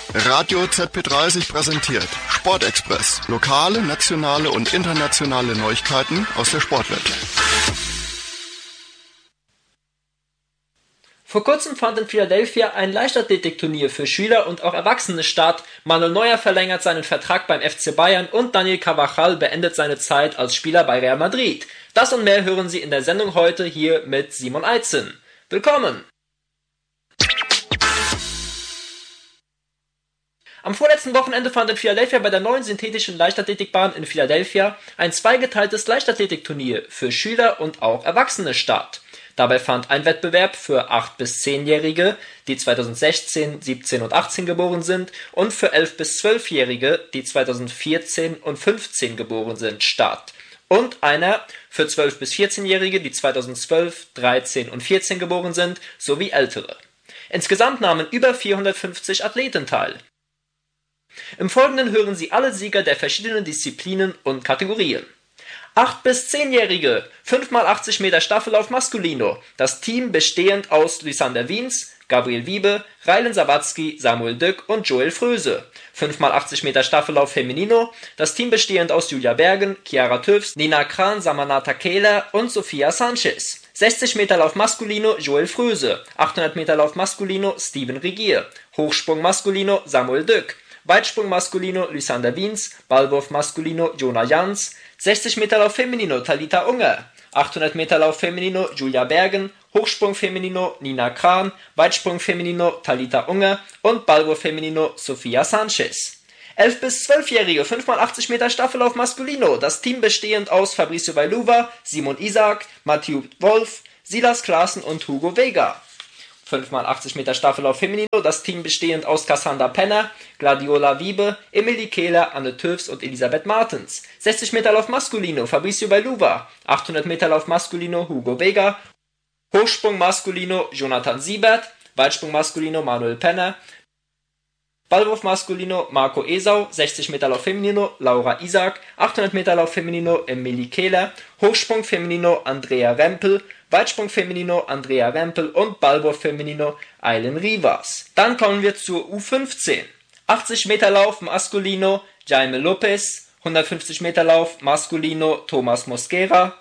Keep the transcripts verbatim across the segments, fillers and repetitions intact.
Radio Z P dreißig präsentiert Sportexpress. Lokale, nationale und internationale Neuigkeiten aus der Sportwelt. Vor kurzem fand in Philadelphia ein Leichtathletikturnier für Schüler und auch Erwachsene statt. Manuel Neuer verlängert seinen Vertrag beim F C Bayern und Daniel Carvajal beendet seine Zeit als Spieler bei Real Madrid. Das und mehr hören Sie in der Sendung heute hier mit Simon Eitzen. Willkommen! Am vorletzten Wochenende fand in Philadelphia bei der neuen synthetischen Leichtathletikbahn in Philadelphia ein zweigeteiltes Leichtathletikturnier für Schüler und auch Erwachsene statt. Dabei fand ein Wettbewerb für acht- bis zehnjährige, die zweitausendsechzehn, siebzehn und achtzehn geboren sind, und für elf- bis zwölfjährige, die zweitausendvierzehn und fünfzehn geboren sind, statt. Und einer für zwölf- bis vierzehnjährige, die zweitausendzwölf, dreizehn und vierzehn geboren sind, sowie ältere. Insgesamt nahmen über vierhundertfünfzig Athleten teil. Im Folgenden hören Sie alle Sieger der verschiedenen Disziplinen und Kategorien. acht- bis zehnjährige, fünf mal achtzig Meter Staffellauf Masculino, das Team bestehend aus Lysander Wiens, Gabriel Wiebe, Raylan Sawatzki, Samuel Dück und Joel Fröse. fünf mal achtzig Meter Staffellauf Feminino, das Team bestehend aus Julia Bergen, Chiara Tüfs, Nina Kran, Samanata Kehler und Sofia Sanchez. sechzig Meter Lauf Masculino Joel Fröse, achthundert Meter Lauf Masculino Steven Regier, Hochsprung Masculino Samuel Dück, Weitsprung Masculino Lysander Wiens, Ballwurf Masculino Jonah Jans, sechzig Meter Lauf Feminino Talita Unger, achthundert Meter Lauf Feminino Julia Bergen, Hochsprung Feminino Nina Kran, Weitsprung Feminino Talita Unger und Ballwurf Feminino Sofia Sanchez. elf- bis zwölfjährige, fünf mal achtzig Meter Staffellauf Masculino, das Team bestehend aus Fabricio Vailuva, Simon Isaac, Mathieu Wolf, Silas Klaassen und Hugo Vega. fünf mal achtzig Meter Staffellauf Feminino, das Team bestehend aus Cassandra Penner, Gladiola Wiebe, Emilie Kehler, Anne Tüfs und Elisabeth Martens. sechzig Meter Lauf Masculino Fabricio Vailuva, achthundert Meter Lauf Masculino Hugo Vega, Hochsprung Masculino Jonathan Siebert, Weitsprung Masculino Manuel Penner, Ballwurf Masculino Marco Esau, sechzig Meter Lauf Feminino Laura Isaac, achthundert Meter Lauf Feminino Emilie Kehler, Hochsprung Feminino Andrea Rempel, Weitsprung Feminino Andrea Rempel und Ballwurf Feminino Eileen Rivas. Dann kommen wir zur U fünfzehn. achtzig Meter Lauf Masculino Jaime Lopez, hundertfünfzig Meter Lauf Masculino Thomas Mosquera,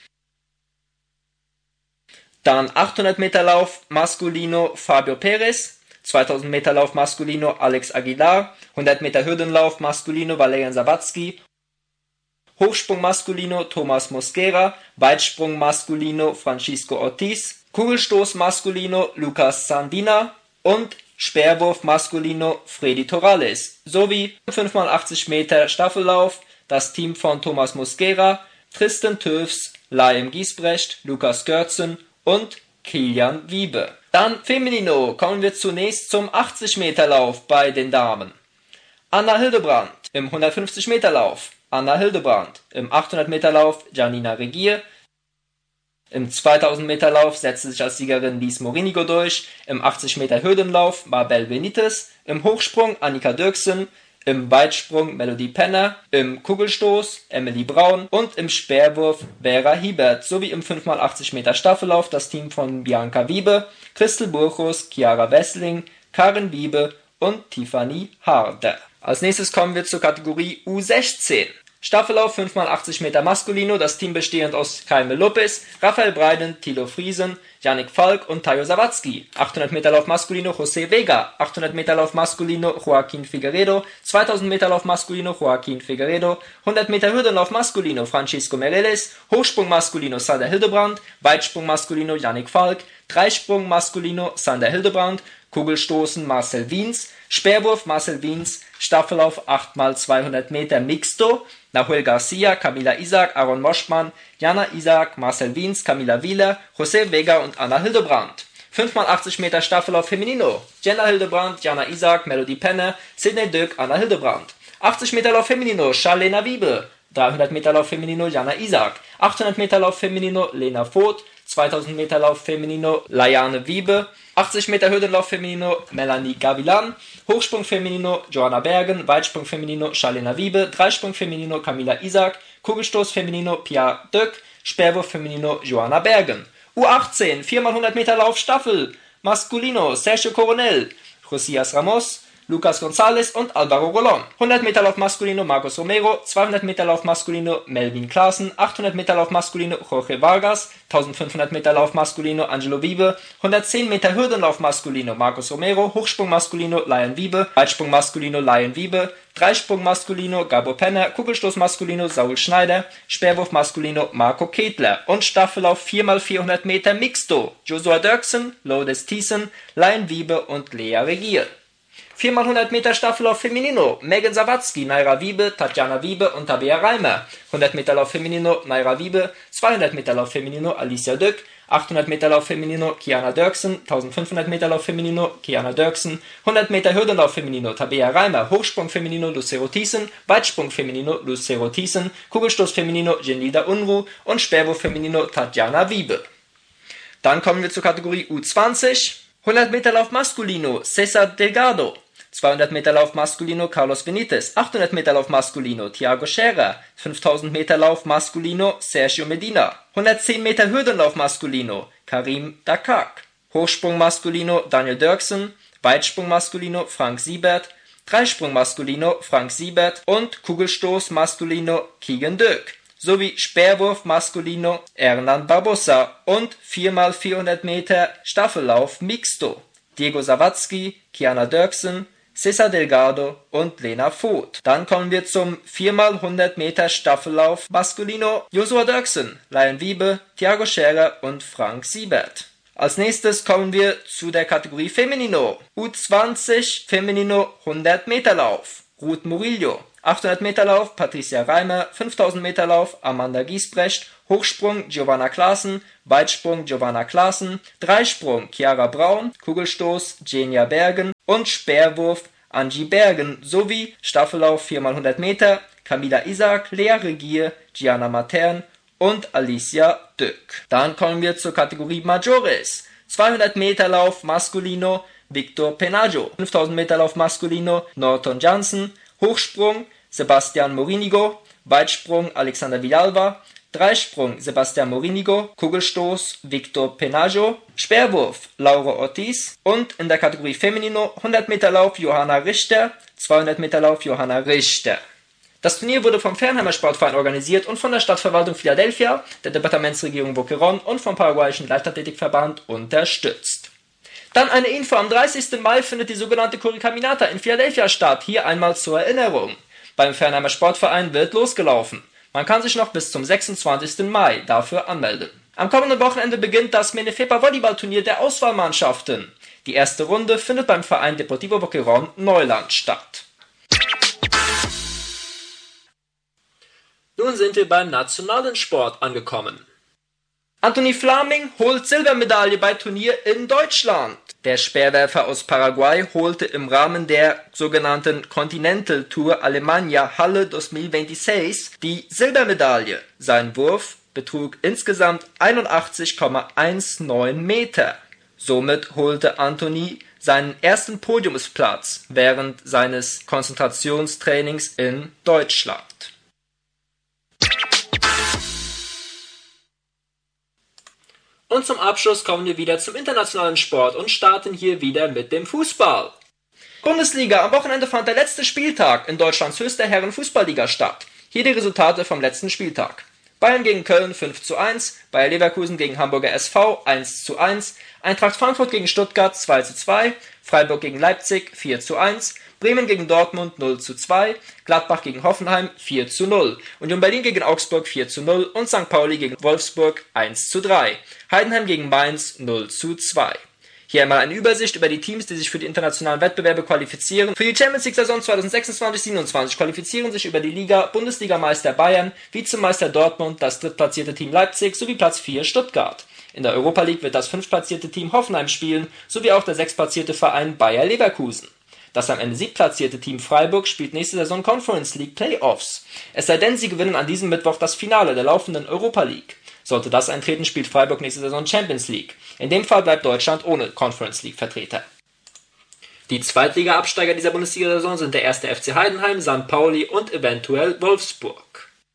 dann achthundert Meter Lauf Masculino Fabio Perez, zweitausend Meter Lauf Masculino Alex Aguilar, hundert Meter Hürdenlauf Masculino Valerian Sawatzki, Hochsprung Masculino Thomas Mosquera, Weitsprung Masculino Francisco Ortiz, Kugelstoß Masculino Lucas Sandina und Speerwurf Masculino Freddy Torales, sowie fünf mal achtzig Meter Staffellauf das Team von Thomas Mosquera, Tristan Tüfs, Liam Giesbrecht, Lukas Görzen und Kilian Wiebe. Dann Feminino, kommen wir zunächst zum achtzig Meter Lauf bei den Damen. Anna Hildebrandt im hundertfünfzig Meter Lauf, Anna Hildebrandt im achthundert Meter Lauf, Janina Regier, im zweitausend Meter Lauf setzte sich als Siegerin Lies Morinigo durch, im achtzig Meter Hürdenlauf Mabel Benitez, im Hochsprung Annika Dirksen, im Weitsprung Melody Penner, im Kugelstoß Emily Braun und im Speerwurf Vera Hiebert, sowie im fünf mal achtzig Meter Staffellauf das Team von Bianca Wiebe, Christel Burchus, Chiara Wessling, Karin Wiebe und Tiffany Harder. Als nächstes kommen wir zur Kategorie U sechzehn. Staffellauf fünf mal achtzig Meter Masculino, das Team bestehend aus Jaime Lopez, Raphael Breiden, Thilo Friesen, Yannick Falk und Tayo Sawatzki. achthundert Meter Lauf Masculino José Vega, achthundert Meter Lauf Masculino Joaquín Figueredo, zweitausend Meter Lauf Masculino Joaquín Figueredo, hundert Meter Hürdenlauf Masculino Francisco Mereles, Hochsprung Masculino Sander Hildebrandt, Weitsprung Masculino Yannick Falk, Dreisprung Masculino Sander Hildebrandt, Kugelstoßen Marcel Wiens, Speerwurf Marcel Wiens, Staffellauf acht mal zweihundert Meter Mixto, Nahuel Garcia, Camila Isaac, Aaron Moschmann, Jana Isaac, Marcel Wiens, Camila Wieler, José Vega und Anna Hildebrandt. fünf mal achtzig Meter Staffellauf Feminino, Jenna Hildebrandt, Jana Isaac, Melody Penner, Sidney Dück, Anna Hildebrandt. achtzig Meter Lauf Feminino, Charlena Wiebe, dreihundert Meter Lauf Feminino, Jana Isaac, achthundert Meter Lauf Feminino, Lena Voth, zweitausend Meter Lauf Feminino, Layane Wiebe, achtzig Meter Hürdenlauf Feminino, Melanie Gavilan, Hochsprung Feminino, Joanna Bergen, Weitsprung Feminino, Charlena Wiebe, Dreisprung Feminino, Camila Isaac, Kugelstoß Feminino, Pia Döck, Speerwurf Feminino, Joanna Bergen. U achtzehn, vier mal hundert Meter Lauf Staffel, Masculino, Sergio Coronel, Josias Ramos, Lucas González und Álvaro Rolón. hundert Meter Lauf Masculino Marcos Romero, zweihundert Meter Lauf Masculino Melvin Klaassen, achthundert Meter Lauf Masculino Jorge Vargas, eintausendfünfhundert Meter Lauf Masculino Angelo Wiebe, hundertzehn Meter Hürdenlauf Masculino Marcos Romero, Hochsprung Masculino Lion Wiebe, Weitsprung Masculino Lion Wiebe, Dreisprung Masculino Gabo Penner, Kugelstoß Masculino Saul Schneider, Speerwurf Masculino Marco Ketler und Staffellauf vier mal vierhundert Meter Mixto Joshua Dirksen, Lourdes Thiessen, Lion Wiebe und Lea Regier. vier mal hundert Meter Staffellauf Feminino, Megan Sawatzki, Naira Wiebe, Tatjana Wiebe und Tabea Reimer. hundert Meter Lauf Feminino, Naira Wiebe, zweihundert Meter Lauf Feminino, Alicia Dück, achthundert Meter Lauf Feminino, Kiana Dirksen, eintausendfünfhundert Meter Lauf Feminino, Kiana Dirksen, hundert Meter Hürdenlauf Feminino, Tabea Reimer, Hochsprung Feminino, Lucero Thiessen, Weitsprung Feminino, Lucero Thiessen, Kugelstoß Feminino, Genilda Unruh und Speerwurf Feminino, Tatjana Wiebe. Dann kommen wir zur Kategorie U zwanzig. hundert Meter Lauf Masculino, Cesar Delgado. zweihundert Meter Lauf Masculino, Carlos Benitez. achthundert Meter Lauf Masculino, Thiago Scherer. fünftausend Meter Lauf Masculino, Sergio Medina. hundertzehn Meter Hürdenlauf Masculino, Karim Dakak. Hochsprung Masculino, Daniel Dirksen. Weitsprung Masculino, Frank Siebert. Dreisprung Masculino, Frank Siebert. Und Kugelstoß Masculino, Keegan Dök. Sowie Speerwurf Masculino, Hernan Barbosa. Und vier mal vierhundert Meter Staffellauf Mixto, Diego Sawatzki, Kiana Dirksen, Cesar Delgado und Lena Voth. Dann kommen wir zum vier mal hundert Meter Staffellauf Masculino, Joshua Dirksen, Lion Wiebe, Thiago Scherer und Frank Siebert. Als nächstes kommen wir zu der Kategorie Feminino. U zwanzig Feminino hundert Meter Lauf, Ruth Murillo. achthundert Meter Lauf Patricia Reimer, fünftausend Meter Lauf Amanda Giesbrecht, Hochsprung Giovanna Klaassen, Weitsprung Giovanna Klaassen, Dreisprung Chiara Braun, Kugelstoß Genia Bergen und Speerwurf Angie Bergen sowie Staffellauf vier mal hundert Meter Camila Isaac, Lea Regier, Gianna Matern und Alicia Dück. Dann kommen wir zur Kategorie Majores. zweihundert Meter Lauf Masculino Victor Penaggio, fünftausend Meter Lauf Masculino Norton Jansen, Hochsprung Sebastian Morinigo, Weitsprung Alexander Villalba, Dreisprung Sebastian Morinigo, Kugelstoß Victor Penaggio, Speerwurf Laura Ortiz und in der Kategorie Feminino hundert Meter Lauf Johanna Richter, zweihundert Meter Lauf Johanna Richter. Das Turnier wurde vom Fernheimer Sportverein organisiert und von der Stadtverwaltung Philadelphia, der Departementsregierung Boquerón und vom paraguayischen Leichtathletikverband unterstützt. Dann eine Info, am dreißigsten Mai findet die sogenannte Corricaminata in Philadelphia statt, hier einmal zur Erinnerung. Beim Fernheimer Sportverein wird losgelaufen. Man kann sich noch bis zum sechsundzwanzigsten Mai dafür anmelden. Am kommenden Wochenende beginnt das Menefepa Volleyballturnier der Auswahlmannschaften. Die erste Runde findet beim Verein Deportivo Boquerón Neuland statt. Nun sind wir beim nationalen Sport angekommen. Anthony Flaming holt Silbermedaille bei Turnier in Deutschland. Der Speerwerfer aus Paraguay holte im Rahmen der sogenannten Continental Tour Alemania Halle zweitausendsechsundzwanzig die Silbermedaille. Sein Wurf betrug insgesamt einundachtzig Komma neunzehn Meter. Somit holte Anthony seinen ersten Podiumsplatz während seines Konzentrationstrainings in Deutschland. Und zum Abschluss kommen wir wieder zum internationalen Sport und starten hier wieder mit dem Fußball. Bundesliga, am Wochenende fand der letzte Spieltag in Deutschlands höchster Herren-Fußballliga statt. Hier die Resultate vom letzten Spieltag. Bayern gegen Köln fünf zu eins, Bayer Leverkusen gegen Hamburger S V eins zu eins, Eintracht Frankfurt gegen Stuttgart zwei zu zwei, Freiburg gegen Leipzig vier zu eins, Bremen gegen Dortmund null zu zwei, Gladbach gegen Hoffenheim vier zu null, Union Berlin gegen Augsburg vier zu null und Sankt Pauli gegen Wolfsburg eins zu drei, Heidenheim gegen Mainz null zu zwei. Hier einmal eine Übersicht über die Teams, die sich für die internationalen Wettbewerbe qualifizieren. Für die Champions League-Saison zweitausendsechsundzwanzig siebenundzwanzig qualifizieren sich über die Liga Bundesligameister Bayern, Vizemeister Dortmund, das drittplatzierte Team Leipzig sowie Platz vier Stuttgart. In der Europa League wird das fünftplatzierte Team Hoffenheim spielen, sowie auch der sechstplatzierte Verein Bayer Leverkusen. Das am Ende siebtplatzierte Team Freiburg spielt nächste Saison Conference League Playoffs. Es sei denn, sie gewinnen an diesem Mittwoch das Finale der laufenden Europa League. Sollte das eintreten, spielt Freiburg nächste Saison Champions League. In dem Fall bleibt Deutschland ohne Conference League Vertreter. Die Zweitliga-Absteiger dieser Bundesliga-Saison sind der erste F C Heidenheim, Sankt Pauli und eventuell Wolfsburg.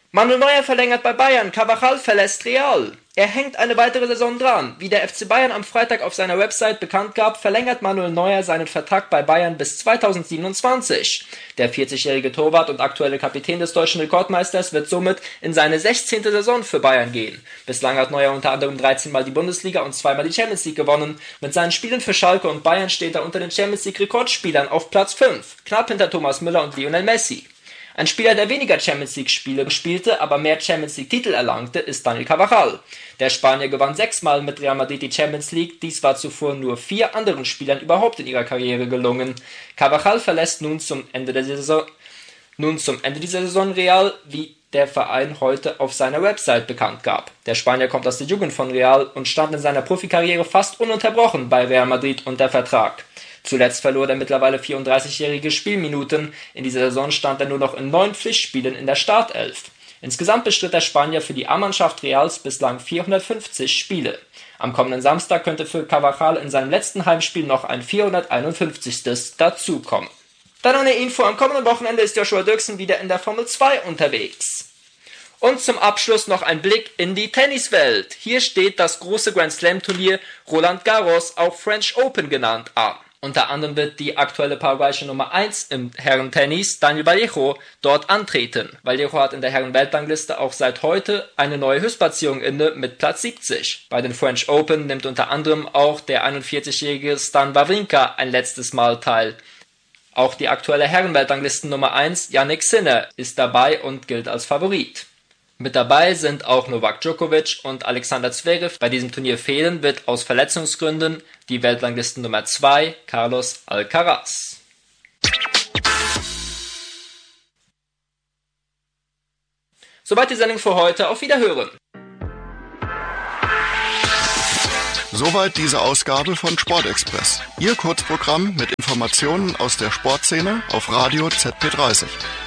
Manuel Neuer verlängert bei Bayern, Carvajal verlässt Real. Er hängt eine weitere Saison dran. Wie der F C Bayern am Freitag auf seiner Website bekannt gab, verlängert Manuel Neuer seinen Vertrag bei Bayern bis zweitausendsiebenundzwanzig. Der vierzigjährige Torwart und aktuelle Kapitän des deutschen Rekordmeisters wird somit in seine sechzehnte Saison für Bayern gehen. Bislang hat Neuer unter anderem dreizehn Mal die Bundesliga und zweimal die Champions League gewonnen. Mit seinen Spielen für Schalke und Bayern steht er unter den Champions League Rekordspielern auf Platz fünf, knapp hinter Thomas Müller und Lionel Messi. Ein Spieler, der weniger Champions League Spiele spielte, aber mehr Champions League Titel erlangte, ist Daniel Carvajal. Der Spanier gewann sechsmal mit Real Madrid die Champions League, dies war zuvor nur vier anderen Spielern überhaupt in ihrer Karriere gelungen. Carvajal verlässt nun zum Ende der Saison, nun zum Ende dieser Saison Real, wie der Verein heute auf seiner Website bekannt gab. Der Spanier kommt aus der Jugend von Real und stand in seiner Profikarriere fast ununterbrochen bei Real Madrid unter Vertrag. Zuletzt verlor der mittlerweile vierunddreißigjährige Spielminuten. In dieser Saison stand er nur noch in neun Pflichtspielen in der Startelf. Insgesamt bestritt der Spanier für die A-Mannschaft Reals bislang vierhundertfünfzig Spiele. Am kommenden Samstag könnte für Carvajal in seinem letzten Heimspiel noch ein vierhunderteinundfünfzigstes dazukommen. Dann eine Info: Am kommenden Wochenende ist Joshua Dirksen wieder in der Formel zwei unterwegs. Und zum Abschluss noch ein Blick in die Tenniswelt. Hier steht das große Grand Slam Turnier Roland Garros, auch French Open genannt, an. Unter anderem wird die aktuelle paraguayische Nummer eins im Herrentennis, Daniel Vallejo, dort antreten. Vallejo hat in der Herren-Weltrangliste auch seit heute eine neue Höchstplatzierung inne mit Platz siebzig. Bei den French Open nimmt unter anderem auch der einundvierzigjährige Stan Wawrinka ein letztes Mal teil. Auch die aktuelle Herren-Weltranglisten Nummer eins, Jannik Sinner, ist dabei und gilt als Favorit. Mit dabei sind auch Novak Djokovic und Alexander Zverev. Bei diesem Turnier fehlen wird aus Verletzungsgründen die Weltranglisten Nummer zwei, Carlos Alcaraz. Soweit die Sendung für heute. Auf Wiederhören. Soweit diese Ausgabe von Sportexpress. Ihr Kurzprogramm mit Informationen aus der Sportszene auf Radio Z P dreißig.